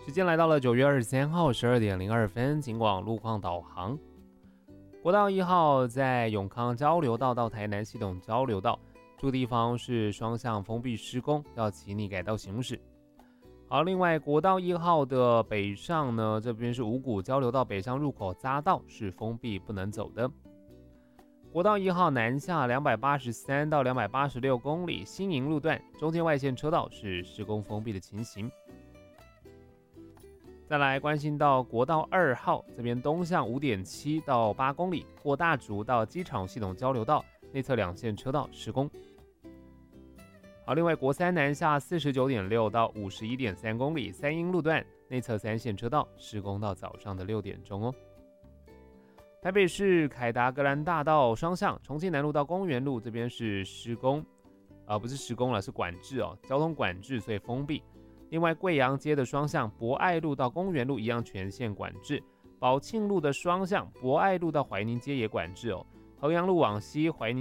时间来到了9月23号12点02分，警广路况导航。国道1号在永康交流道到台南系统交流道，这个地方是双向封闭施工，要请你改道行驶。好，另外国道1号的北上呢，这边是五股交流道北上入口匝道是封闭不能走的。国道1号南下283到286公里新营路段，中间外线车道是施工封闭的情形。再来关心到国道2号这边东向 5.7 到8公里，过大竹到机场系统交流道内侧两线车道施工。好，另外国3南下 49.6 到 51.3 公里三英路段内侧3线车道施工到早上的6点钟哦。台北市凯达格兰大道双向重庆南路到公园路这边是施工，不是施工了，是管制哦，交通管制，所以封闭。另外贵阳街的双向博爱路到公园路一样全线管制，宝庆路的双向博爱路到怀宁街也管制哦，衡阳路往西怀宁